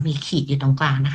มีขีดอยู่ตรงกลางนะคะ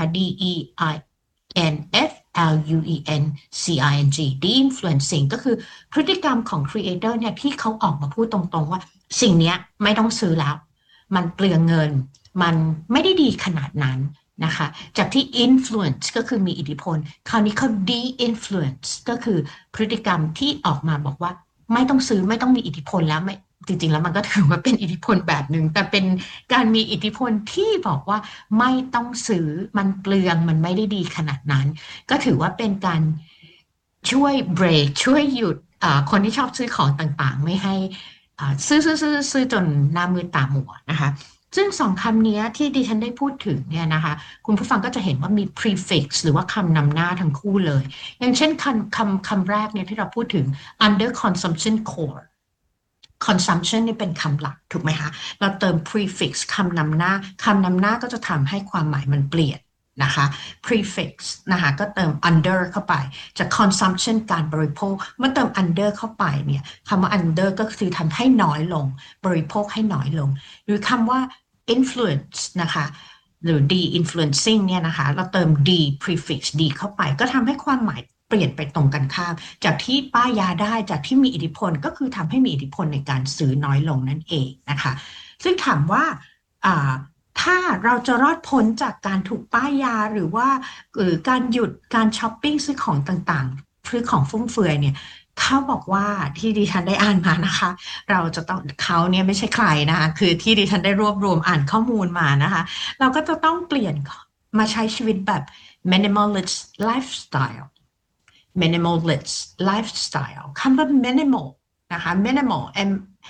DEINFLUENCING de-influencing ก็คือพฤติกรรมของ creator เนี่ยที่เขาออกมาพูดตรงๆว่าสิ่งเนี้ยไม่ต้องซื้อแล้วมันเปลืองเงินมันไม่ได้ดีขนาดนั้นนะคะจากที่ influence ก็คือมีอิทธิพลคราวนี้เขา de-influence ก็คือพฤติกรรมที่ออกมาบอกว่าไม่ต้องซื้อไม่ต้องมีอิทธิพลแล้วไม่จริงๆแล้วมันก็ถือว่าเป็นอิทธิพลแบบหนึ่งแต่เป็นการมีอิทธิพลที่บอกว่าไม่ต้องซื้อมันเปลืองมันไม่ได้ดีขนาดนั้นก็ถือว่าเป็นการช่วยเบรกช่วยหยุดคนที่ชอบซื้อของต่างๆไม่ให้ซื้อจนหน้ามืดตามัวนะคะซึ่งสองคำนี้ที่ดิฉันได้พูดถึงเนี่ยนะคะคุณผู้ฟังก็จะเห็นว่ามี prefix หรือว่าคำนำหน้าทั้งคู่เลยอย่างเช่นคำแรกเนี่ยที่เราพูดถึง under consumption core consumption นี่เป็นคำหลักถูกไหมคะเราเติม prefix คำนำหน้าก็จะทำให้ความหมายมันเปลี่ยนนะคะ prefix นะคะก็เติม under เข้าไปจาก consumption การบริโภคเมื่อเติม under เข้าไปเนี่ยคำว่า under ก็คือทำให้น้อยลงบริโภคให้น้อยลงหรือคำว่า influence นะคะหรือ de-influencing เนี่ยนะคะเราเติม d prefix d เข้าไปก็ทำให้ความหมายเปลี่ยนไปตรงกันข้ามจากที่ป้ายยาได้จากที่มีอิทธิพลก็คือทำให้มีอิทธิพลในการซื้อน้อยลงนั่นเองนะคะซึ่งถามว่าถ้าเราจะรอดพ้นจากการถูกป้ายยาหรือว่าการหยุดการช้อปปิ้งซื้อของต่างๆซื้อของฟุ่มเฟือยเนี่ยเขาบอกว่าที่ดิฉันได้อ่านมานะคะเราจะต้องเขาเนี่ยไม่ใช่ใครนะคะคือที่ดิฉันได้รวบรวมอ่านข้อมูลมานะคะเราก็จะต้องเปลี่ยนมาใช้ชีวิตแบบ minimalist lifestyle minimalist lifestyle คำว่า minimal นะคะ minimal m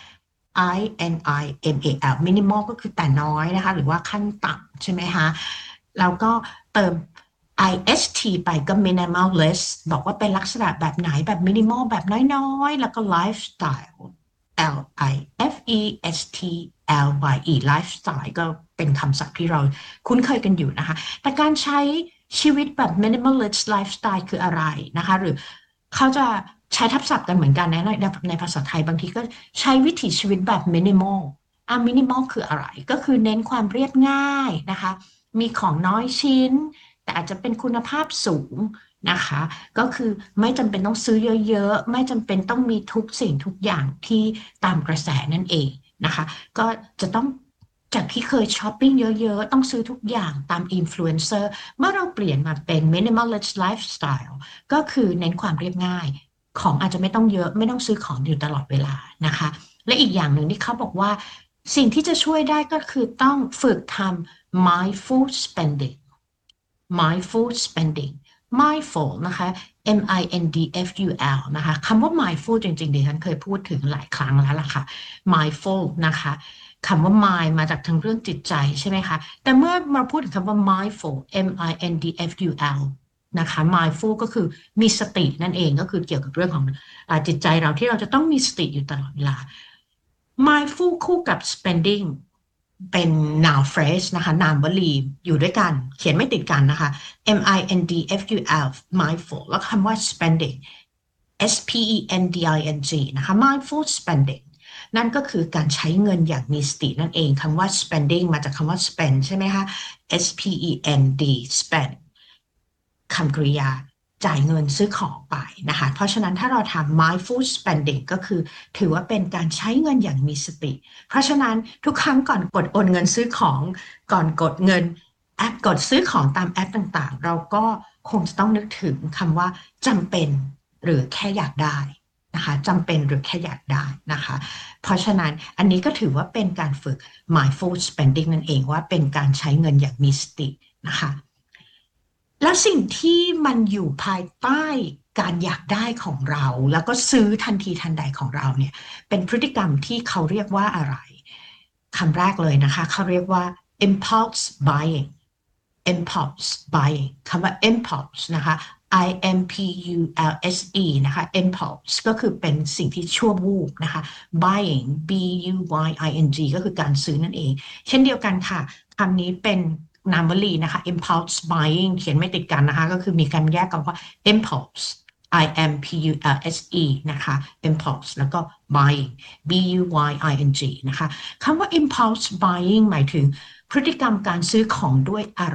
I N I M A L minimal ก็คือแต่น้อยนะคะหรือว่าขั้นต่ำใช่ไหมคะแล้วก็เติม ist ไปก็ minimalist บอกว่าเป็นลักษณะแบบไหนแบบ minimal แบบน้อยๆแล้วก็ lifestyle L I F E S T L Y E lifestyle ก็เป็นคำศัพท์ที่เราคุ้นเคยกันอยู่นะคะแต่การใช้ชีวิตแบบ minimalist lifestyle คืออะไรนะคะหรือเขาจะใช้ทับศัพท์กันเหมือนกันในภาษาไทยบางทีก็ใช้วิถีชีวิตแบบ minimal minimal คืออะไรก็คือเน้นความเรียบง่ายนะคะมีของน้อยชิ้นแต่อาจจะเป็นคุณภาพสูงนะคะก็คือไม่จำเป็นต้องซื้อเยอะๆไม่จำเป็นต้องมีทุกสิ่งทุกอย่างที่ตามกระแสนั่นเองนะคะก็จะต้องจากที่เคยช้อปปิ้งเยอะๆต้องซื้อทุกอย่างตามอินฟลูเอนเซอร์เมื่อเราเปลี่ยนมาเป็น minimalist lifestyle ก็คือเน้นความเรียบง่ายของอาจจะไม่ต้องเยอะไม่ต้องซื้อของอยู่ตลอดเวลานะคะและอีกอย่างหนึ่งที่เขาบอกว่าสิ่งที่จะช่วยได้ก็คือต้องฝึกทำ mindful spending mindful spending mindful นะคะ mindful นะคะคำว่า mindful จริงๆดิฉันเคยพูดถึงหลายครั้งแล้วล่ะค่ะ mindful นะคะคำว่า mind มาจากทางเรื่องจิตใจใช่ไหมคะแต่เมื่อมาพูดถึงคำว่า mindful mindful นะคะ mindful ก็คือมีสตินั่นเองก็คือเกี่ยวกับเรื่องของจิตใจเราที่เราจะต้องมีสติอยู่ตลอดเวลา mindful คู่กับ spending เป็น noun phrase นะคะนามวลีอยู่ด้วยกันเขียนไม่ติดกันนะคะ mindful mindful แล้วคำว่า spending spending นะคะ mindful spending นั่นก็คือการใช้เงินอย่างมีสตินั่นเองคำว่า spending มาจากคำว่า spend ใช่ไหมคะ spend spend คำกริยาจ่ายเงินซื้อของไปนะคะเพราะฉะนั้นถ้าเราทำ mindful spending ก็คือถือว่าเป็นการใช้เงินอย่างมีสติเพราะฉะนั้นทุกครั้งก่อนกดโอนเงินซื้อของก่อนกดเงินแอปกดซื้อของตามแอปต่างๆเราก็คงจะต้องนึกถึงคำว่าจำเป็นหรือแค่อยากได้นะคะจำเป็นหรือแค่อยากได้นะคะเพราะฉะนั้นอันนี้ก็ถือว่าเป็นการฝึก mindful spending นั่นเองว่าเป็นการใช้เงินอย่างมีสตินะคะแล้วสิ่งที่มันอยู่ภายใต้การอยากได้ของเราแล้วก็ซื้อทันทีทันใดของเราเนี่ยเป็นพฤติกรรมที่เขาเรียกว่าอะไรคำแรกเลยนะคะเขาเรียกว่า impulse buying impulse buying คำว่า impulse นะคะ impulse นะคะ impulse ก็คือเป็นสิ่งที่ชั่ววูบนะคะ buying buying ก็คือการซื้อนั่นเองเช่นเดียวกันค่ะคำนี้เป็นนามวลีนะคะ impulse buying เขียนไม่ติดกันนะคะก็คือมีการแยกกันว่า impulse IMPULSE นะคะ impulse แล้วก็ buying BUYING นะคะคำว่า impulse buying หมายถึงพฤติกรรมการซื้อของด้วยอาร